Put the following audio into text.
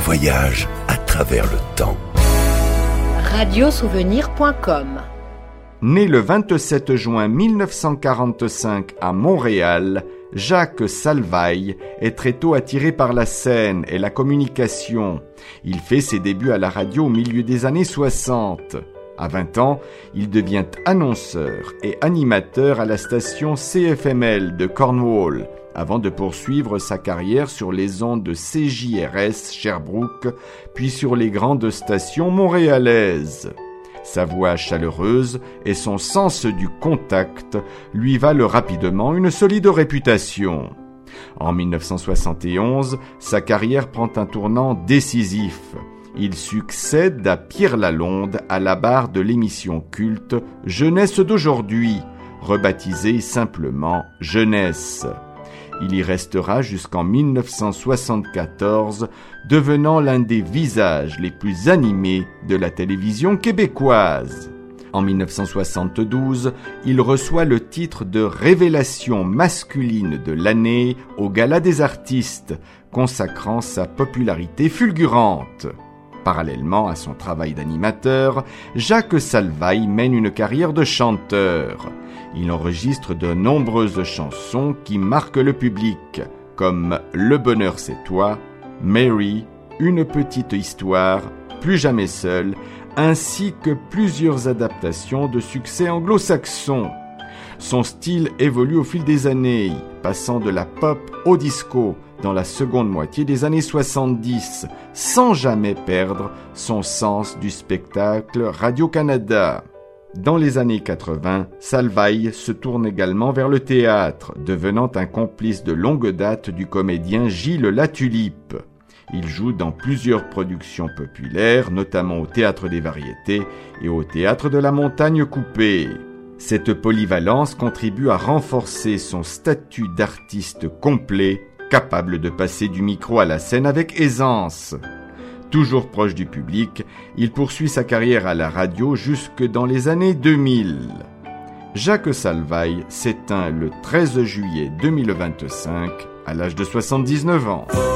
voyage à travers le temps. Radiosouvenir.com. Né le 27 juin 1945 à Montréal, Jacques Salvaille est très tôt attiré par la scène et la communication. Il fait ses débuts à la radio au milieu des années 60. À 20 ans, il devient annonceur et animateur à la station CFML de Cornwall, avant de poursuivre sa carrière sur les ondes de CJRS Sherbrooke, puis sur les grandes stations montréalaises. Sa voix chaleureuse et son sens du contact lui valent rapidement une solide réputation. En 1971, sa carrière prend un tournant décisif. Il succède à Pierre Lalonde à la barre de l'émission culte Jeunesse d'aujourd'hui, rebaptisée simplement Jeunesse. Il y restera jusqu'en 1974, devenant l'un des visages les plus animés de la télévision québécoise. En 1972, il reçoit le titre de Révélation masculine de l'année au Gala des artistes, consacrant sa popularité fulgurante. Parallèlement à son travail d'animateur, Jacques Salvaille mène une carrière de chanteur. Il enregistre de nombreuses chansons qui marquent le public, comme Le bonheur c'est toi, Mary, Une petite histoire, Plus jamais seul, ainsi que plusieurs adaptations de succès anglo-saxons. Son style évolue au fil des années, passant de la pop au disco dans la seconde moitié des années 70, sans jamais perdre son sens du spectacle Radio-Canada. Dans les années 80, Salvaille se tourne également vers le théâtre, devenant un complice de longue date du comédien Gilles Latulippe. Il joue dans plusieurs productions populaires, notamment au Théâtre des Variétés et au Théâtre de la Montagne Coupée. Cette polyvalence contribue à renforcer son statut d'artiste complet, capable de passer du micro à la scène avec aisance. Toujours proche du public, il poursuit sa carrière à la radio jusque dans les années 2000. Jacques Salvaille s'éteint le 13 juillet 2025 à l'âge de 79 ans.